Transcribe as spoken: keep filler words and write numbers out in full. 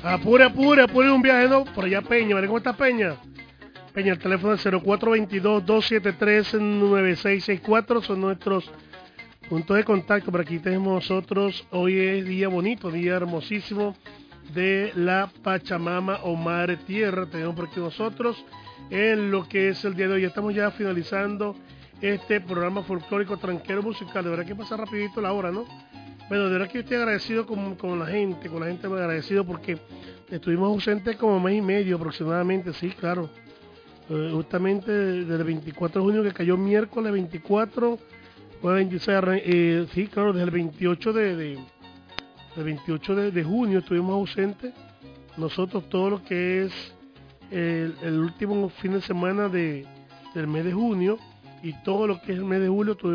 Apure, apure, apure un viaje, no, por allá Peña, ¿vale? ¿Cómo está Peña? Peña, el teléfono es cero cuatro dos dos, dos siete tres, nueve seis seis cuatro, son nuestros puntos de contacto. Por aquí tenemos nosotros, hoy es día bonito, día hermosísimo de la Pachamama o Madre Tierra, tenemos por aquí nosotros en lo que es el día de hoy. Estamos ya finalizando este programa folclórico tranquero musical, de verdad que pasa rapidito la hora, ¿no? Bueno, de verdad que yo estoy agradecido con, con la gente, con la gente muy agradecido porque estuvimos ausentes como mes y medio aproximadamente, sí, claro. Eh, justamente desde el veinticuatro de junio que cayó miércoles veinticuatro, fue veintiséis, eh, sí, claro, desde el veintiocho de, de, el veintiocho de, de junio estuvimos ausentes. Nosotros todo lo que es el, el último fin de semana de, del mes de junio y todo lo que es el mes de julio